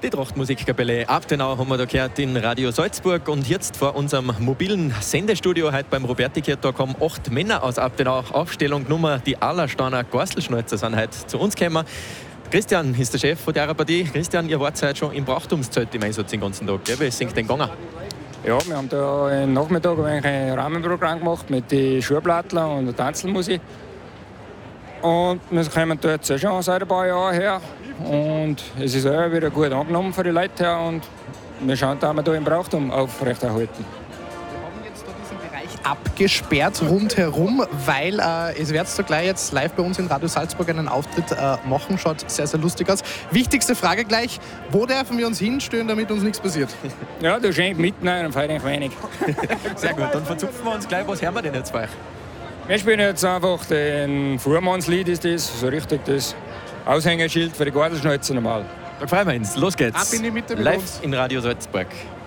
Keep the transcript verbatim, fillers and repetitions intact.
Die Trachtmusikkapelle Abtenau haben wir da gehört in Radio Salzburg. Und jetzt vor unserem mobilen Sendestudio heute beim Roberti-Kirchtag haben acht Männer aus Abtenau Aufstellung Nummer die Allersteiner Gorselschneuzer sind heute zu uns gekommen. Christian ist der Chef von der Partie. Christian, ihr wart heute schon im Brauchtumszelt im Einsatz den ganzen Tag. Gell? Wie ist es denn gegangen? Ja, wir haben da am Nachmittag ein Rahmenprogramm gemacht mit den Schuhblattlern und der Tanzelmusik. Und wir kommen dort schon seit ein paar Jahren her. Und es ist auch wieder gut angenommen für die Leute her. Und wir schauen, dass wir da im Brauchtum aufrechterhalten. Wir haben jetzt da diesen Bereich abgesperrt rundherum, weil äh, es wird so gleich jetzt live bei uns in Radio Salzburg einen Auftritt äh, machen. Schaut sehr, sehr lustig aus. Wichtigste Frage gleich, wo dürfen wir uns hinstellen, damit uns nichts passiert? Ja, du schenkt mitnehmen, dann fällt wenig. Sehr gut, dann verzupfen wir uns gleich. Was hören wir denn jetzt bei euch? Wir spielen jetzt einfach den Fuhrmannslied, ist das, so richtig das Aushängeschild für die Gorselschneuzer normal. Da freuen wir uns. Los geht's. Ab in die Mitte mit live uns. in Radio Salzburg.